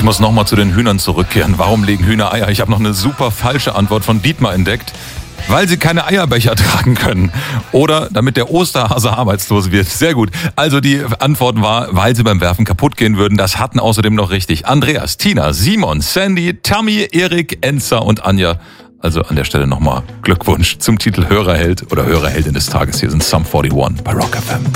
muss nochmal zu den Hühnern zurückkehren. Warum legen Hühner Eier? Ich habe noch eine super falsche Antwort von Dietmar entdeckt. Weil sie keine Eierbecher tragen können. Oder damit der Osterhase arbeitslos wird. Sehr gut. Also die Antwort war, weil sie beim Werfen kaputt gehen würden. Das hatten außerdem noch richtig Andreas, Tina, Simon, Sandy, Tammy, Erik, Enza und Anja. Also an der Stelle nochmal Glückwunsch zum Titel Hörerheld oder Hörerheldin des Tages. Hier sind Sum 41 bei Rock FM.